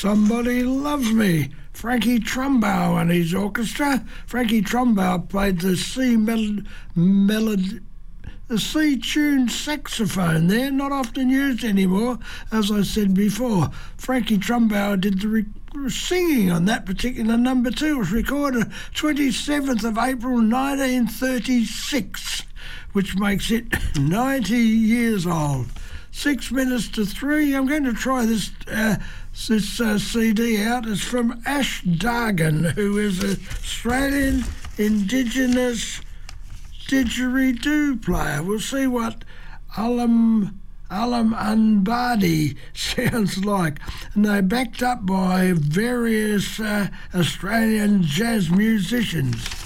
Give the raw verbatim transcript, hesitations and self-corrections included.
Somebody Loves Me. Frankie Trumbo and his orchestra. Frankie Trumbo played the C melody, melody the C-tuned saxophone there, not often used anymore, as I said before. Frankie Trumbo did the re- singing on that particular number too. It was recorded twenty-seventh of April nineteen thirty-six, which makes it ninety years old. Six minutes to three. I'm going to try this uh, this uh, C D out. It's from Ash Dargan, who is an Australian Indigenous didgeridoo player. We'll see what Alam Alam Anbadi sounds like. And they're backed up by various uh, Australian jazz musicians.